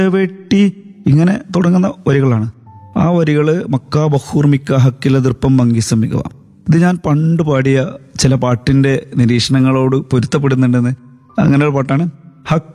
വെട്ടി ഇങ്ങനെ തുടങ്ങുന്ന വരികളാണ്. ആ വരികള് മക്ക ബഹൂർ മിക്ക ഹക്കില ദൃപ്പം മങ്കിസം മികവ. ഇത് ഞാൻ പണ്ട് പാടിയ ചില പാട്ടിന്റെ നിരീക്ഷണങ്ങളോട് പൊരുത്തപ്പെടുന്നുണ്ടെന്ന്. അങ്ങനെ ഒരു പാട്ടാണ്. ഹക്ക്